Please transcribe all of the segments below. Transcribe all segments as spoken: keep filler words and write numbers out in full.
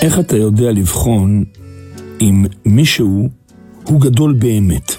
איך אתה יודע לבחון אם מישהו הוא גדול באמת?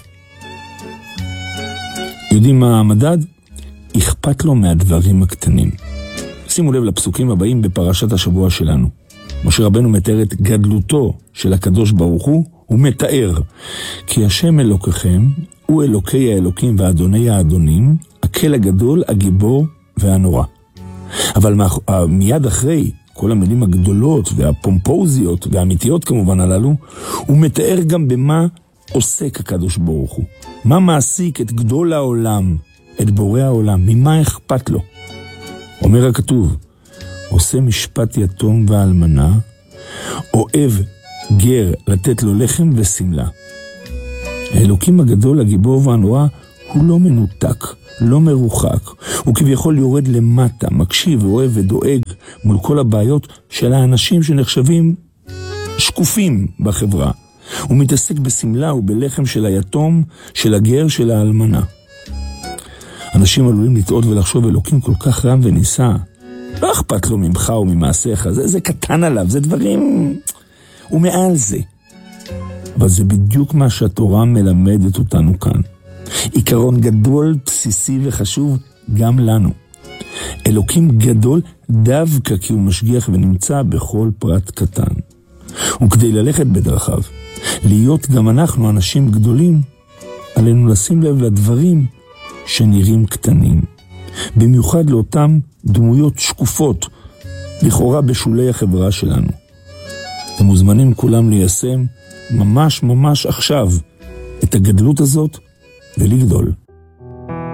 יודעים מה המדד? אכפת לו מהדברים הקטנים. שימו לב לפסוקים הבאים בפרשת השבוע שלנו. משה רבנו מתאר את גדלותו של הקדוש ברוך הוא, הוא מתאר, כי השם אלוקיכם הוא אלוקי האלוקים ואדוני האדונים, הקל הגדול, הגיבור והנורא. אבל מיד אחרי כל המילים הגדולות והפומפוזיות והאמיתיות כמובן הללו, הוא מתאר גם במה עוסק הקדוש ברוך הוא. מה מעסיק את גדול העולם, את בורא העולם, ממה אכפת לו? אומר הכתוב, עושה משפט יתום ואלמנה, אוהב גר לתת לו לחם וסמלה. האלוקים הגדול, הגיבור והנורא, הוא לא מנותק, לא מרוחק. הוא כביכול יורד למטה, מקשיב ואוהב ודואג מול כל הבעיות של האנשים שנחשבים שקופים בחברה. הוא מתעסק בסמלה ובלחם של היתום, של הגר, של האלמנה. אנשים עלולים לטעות ולחשוב, אלוקים כל כך רם וניסה, לא אכפת לו ממך או ממעשיך, זה, זה קטן עליו, זה דברים, הוא מעל זה. אבל זה בדיוק מה שהתורה מלמדת אותנו כאן. עיקרון גדול, בסיסי וחשוב גם לנו. אלוקים גדול דווקא כי הוא משגיח ונמצא בכל פרט קטן. וכדי ללכת בדרכיו, להיות גם אנחנו אנשים גדולים, עלינו לשים לב לדברים שנראים קטנים. במיוחד לאותם דמויות שקופות, לכאורה בשולי החברה שלנו. אתם מוזמנים כולם ליישם ממש ממש עכשיו את הגדלות הזאת ולגדול.